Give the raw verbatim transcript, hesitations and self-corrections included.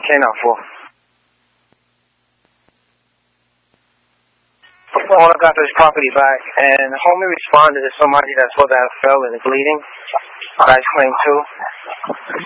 ten oh four. The owner got this property back, and the homie responded to somebody that's supposed to have fell and bleeding. Guy's claim too.